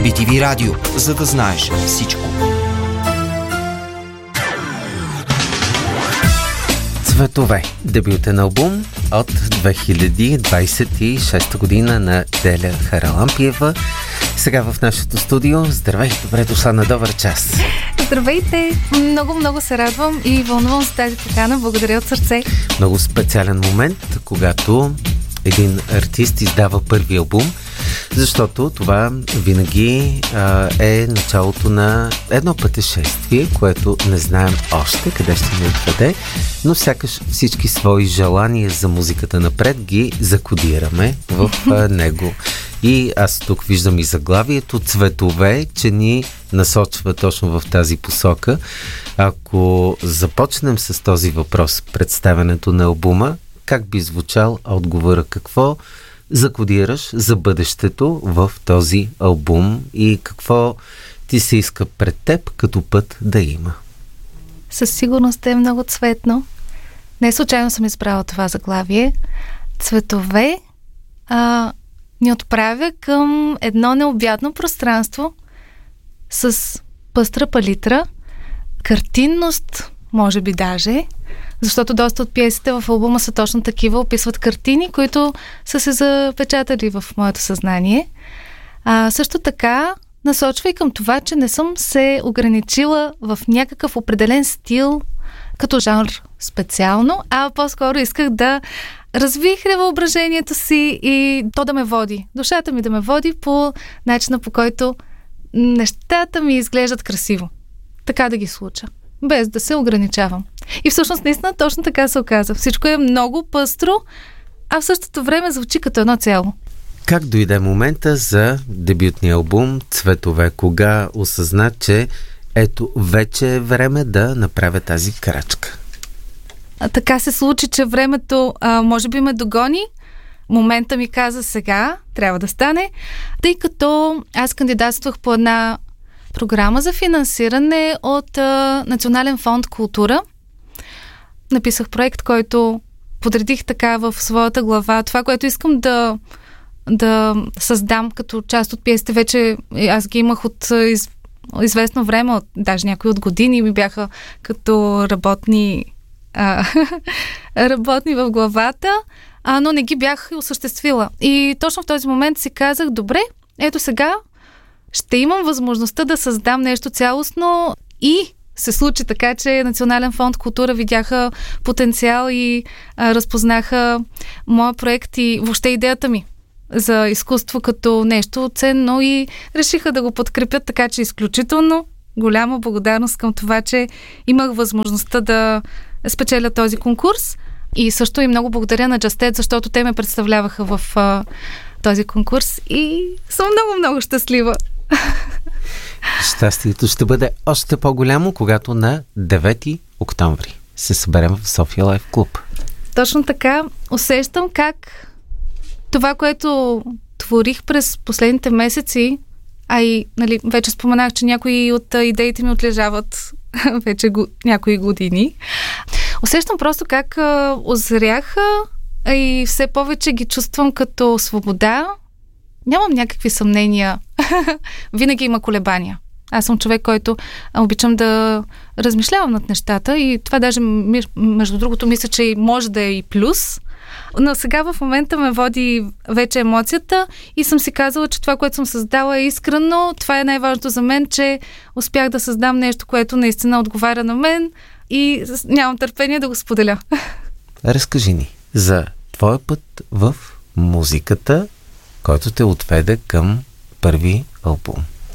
BTV Радио, за да знаеш всичко. Цветове. Дебютен албум от 2026 година на Деля Харалампиева. Сега в нашото студио. Здравей, добре дошла на Добър час. Здравейте! Много се радвам и вълнувам се тази покана. Благодаря от сърце. Много специален момент, когато един артист издава първи албум, защото това винаги е началото на едно пътешествие, което не знаем още къде ще ни отведе, но сякаш всички свои желания за музиката напред ги закодираме в него. И аз тук виждам и заглавието "Цветове", че ни насочва точно в тази посока. Ако започнем с този въпрос, представянето на албума, как би звучал отговора? Какво закодираш за бъдещето в този албум и какво ти се иска пред теб като път да има? Със сигурност е много цветно. Не случайно съм избрала това заглавие. Цветове ни отправя към едно необятно пространство с пъстра палитра, картинност, може би даже, защото доста от пиесите в албума са точно такива, описват картини, които са се запечатали в моето съзнание. Също така насочва и към това, че не съм се ограничила в някакъв определен стил, като жанр специално, а по-скоро исках да развихря въображението си и то да ме води. Душата ми да ме води по начина, по който нещата ми изглеждат красиво. Така да ги случа, без да се ограничавам. И всъщност наистина точно така се оказа. Всичко е много пъстро, а в същото време звучи като едно цяло. Как дойде момента за дебютния албум "Цветове"? Кога осъзна, че ето вече е време да направя тази крачка? Така се случи, че времето може би ме догони. Момента ми каза: сега трябва да стане, тъй като аз кандидатствах по една програма за финансиране от Национален фонд "Култура". Написах проект, който подредих така в своята глава. Това, което искам да създам като част от пиесите, вече аз ги имах от известно време, даже някои от години ми бяха като работни в главата, но не ги бях осъществила. И точно в този момент си казах: добре, ето сега ще имам възможността да създам нещо цялостно, и се случи така, че Национален фонд "Култура" видяха потенциал и разпознаха моя проект и въобще идеята ми за изкуство като нещо ценно и решиха да го подкрепят, така че изключително голяма благодарност към това, че имах възможността да спечеля този конкурс. И също и много благодаря на Джастет, защото те ме представляваха в този конкурс и съм много щастлива. Щастието ще бъде още по-голямо, когато на 9 октомври се съберем в София Лайф Клуб. Точно така. Усещам как това, което творих през последните месеци, и вече споменах, че някои от идеите ми отлежават вече някои години. Усещам просто как озряха и все повече ги чувствам като свобода. Нямам някакви съмнения. Винаги има колебания. Аз съм човек, който обичам да размишлявам над нещата и това даже, между другото, мисля, че може да е и плюс. Но сега в момента ме води вече емоцията и съм си казала, че това, което съм създала, е искрено. Това е най-важното за мен, че успях да създам нещо, което наистина отговаря на мен и нямам търпение да го споделя. Разкажи ни за твоя път в музиката, който те отведе към първи албум.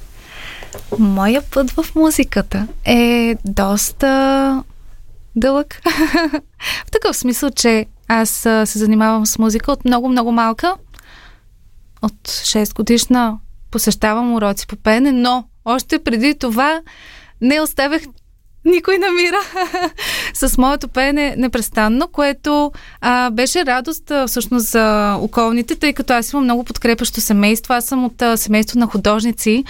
Моя път в музиката е доста дълъг. В такъв смисъл, че аз се занимавам с музика от много малка. От 6 годишна посещавам уроци по пеене, но още преди това не оставях никой на мира с моето пеене непрестанно, което беше радост всъщност за околните, тъй като аз имам много подкрепящо семейство. Аз съм от семейство на художници.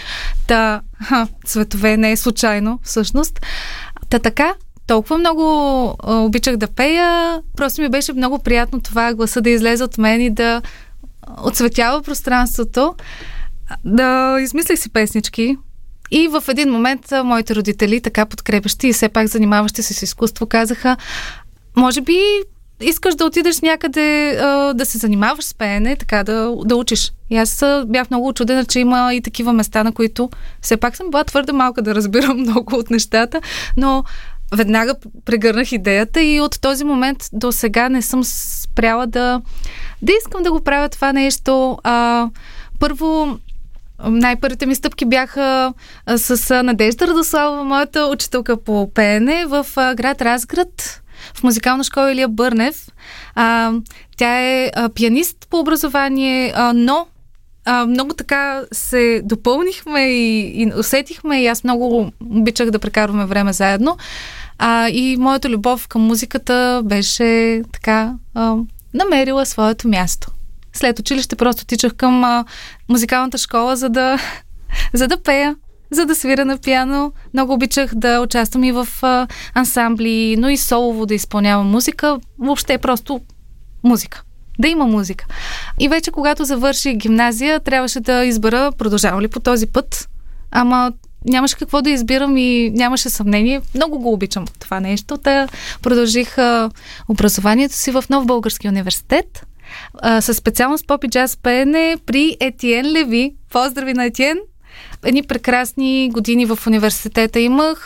Цветове не е случайно всъщност. Така, толкова много обичах да пея. Просто ми беше много приятно това гласа да излезе от мен и да отцветява пространството. да измислих си песнички. И в един момент моите родители, така подкрепящи и все пак занимаващи се с изкуство, казаха: може би искаш да отидеш някъде да се занимаваш с пеене, така да учиш. И аз бях много учудена, че има и такива места, на които все пак съм била твърде малка да разбирам много от нещата, но веднага прегърнах идеята и от този момент до сега не съм спряла да искам да го правя това нещо. Първо, най-първите ми стъпки бяха с Надежда Радославова, моята учителка по пеене в град Разград, в музикална школа Илия Бърнев. Тя е пианист по образование, но много така се допълнихме и усетихме, и аз много обичах да прекарваме време заедно. И моята любов към музиката беше така намерила своето място. След училище просто тичах към музикалната школа, за да пея, за да свира на пиано. Много обичах да участвам и в ансамбли, но и солово да изпълнявам музика. Въобще просто музика. Да има музика. И вече когато завърших гимназия, трябваше да избера продължавам ли по този път. Ама нямаше какво да избирам и нямаше съмнение. Много го обичам това нещо. Продължих образованието си в Нов български университет със специалност поп и джаз пеене при Етиен Леви. Поздрави на Етиен! Едни прекрасни години в университета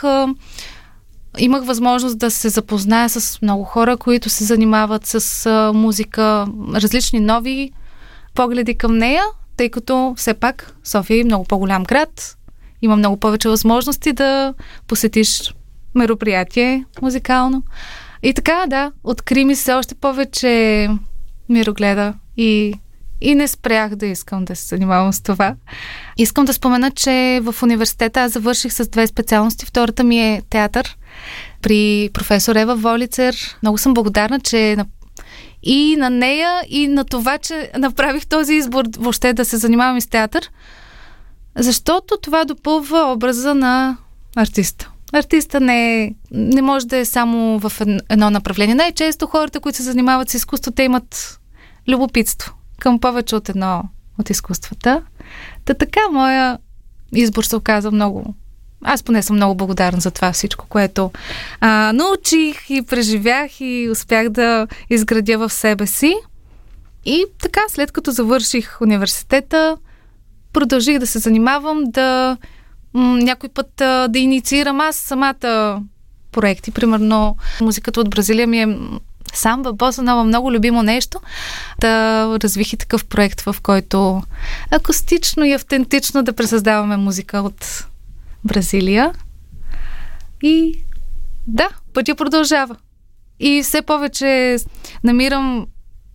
имах възможност да се запозная с много хора, които се занимават с музика, различни нови погледи към нея, тъй като все пак София е много по-голям град. Има много повече възможности да посетиш мероприятие музикално. И така, да, откри ми се още повече мирогледа и не спрях да искам да се занимавам с това. Искам да спомена, че в университета аз завърших с 2 специалности. Втората ми е театър при професор Ева Волицер. Много съм благодарна, че и на нея, и на това, че направих този избор въобще да се занимавам и с театър, защото това допълва образа на артиста. Артиста не може да е само в едно направление. Най-често хората, които се занимават с изкуство, те имат любопитство към повече от едно от изкуствата. Така, моя избор се оказа много. Аз поне съм много благодарна за това всичко, което научих и преживях и успях да изградя в себе си. И така, след като завърших университета, продължих да се занимавам, някой път да инициирам аз самата проекти. Примерно, музиката от Бразилия ми е самба, боса нова, много любимо нещо. Да развих и такъв проект, в който акустично и автентично да пресъздаваме музика от Бразилия. И да, пътя продължава. И все повече намирам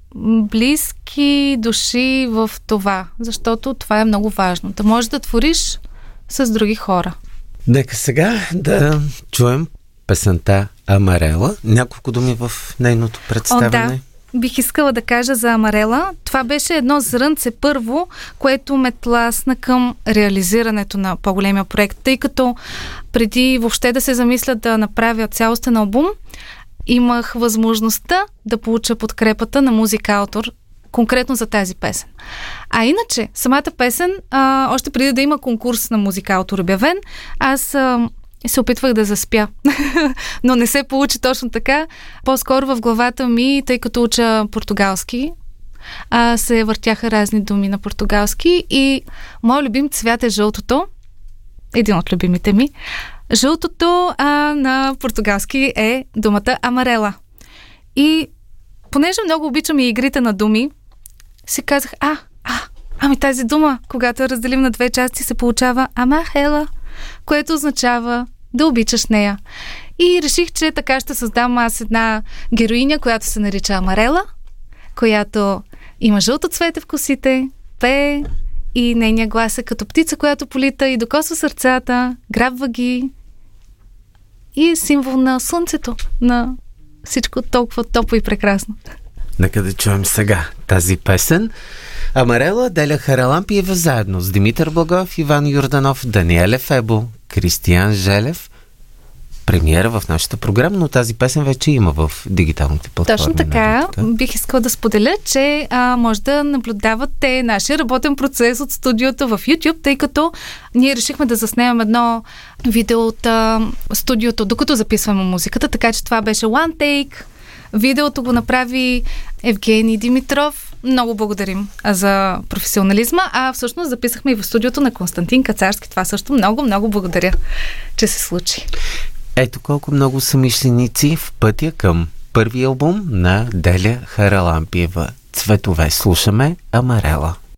близки души в това, защото това е много важно. Да можеш да твориш с други хора. Нека сега да чуем песента Амарела. Няколко думи в нейното представяне. Да. Бих искала да кажа за Амарела. Това беше едно зрънце първо, което ме тласна към реализирането на по-големия проект, тъй като преди въобще да се замисля да направя цялостен албум, имах възможността да получа подкрепата на музикаутор, конкретно за тази песен. А иначе, самата песен, още преди да има конкурс на музикаутор обявен, аз се опитвах да заспя. Но не се получи точно така. По-скоро в главата ми, тъй като уча португалски, се въртяха разни думи на португалски и моят любим цвят е жълтото. Един от любимите ми. Жълтото на португалски е думата амарела. И понеже много обичам и игрите на думи, си казах, ами тази дума, когато я разделим на 2 части, се получава амахела, което означава да обичаш нея. И реших, че така ще създам аз една героиня, която се нарича Амарела, която има жълто цвете в косите, пее и нейния глас е като птица, която полита и докосва сърцата, грабва ги и е символ на слънцето, на всичко толкова топло и прекрасно. Нека да чуем сега тази песен. Амарела, Деля Харалампиева заедно с Димитър Благоев, Иван Юрданов, Даниел Ефебо, Кристиян Желев. премиера в нашата програма, но тази песен вече има в дигиталните платформи. Точно така. Бих искала да споделя, че може да наблюдавате нашия работен процес от студиото в YouTube, тъй като ние решихме да заснемем едно видео от студиото, докато записваме музиката, така че това беше one take. Видеото го направи Евгений Димитров. Много благодарим за професионализма, а всъщност записахме и в студиото на Константин Кацарски. Това също много благодаря, че се случи. Ето колко много съмишленици в пътя към първи албум на Деля Харалампиева. Цветове. Слушаме Амарела.